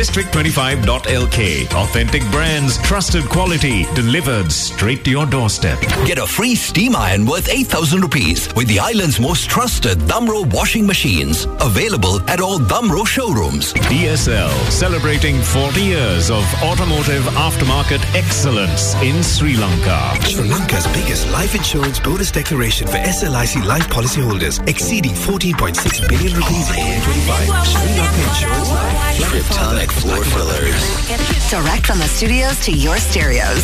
District25.lk. Authentic brands, trusted quality, delivered straight to your doorstep. Get a free steam iron worth 8,000 rupees with the island's most trusted Damro washing machines. Available at all Damro showrooms. DSL, celebrating 40 years of automotive aftermarket excellence in Sri Lanka. Sri Lanka's biggest life insurance bonus declaration for SLIC life policyholders, exceeding 14.6 billion rupees in 2025. Sri Lanka Insurance Life. Kryptonic floor fillers. Direct from the studios to your stereos.